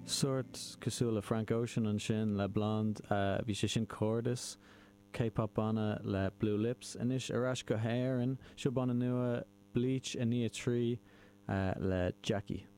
Suirt cosúla Frank Ocean an sin le Blonde, bhí sé sin Cordis, K-pop banna le Blue Lips, inis arás go héireann, seo banna nua Bleach a ní trí le Jackie.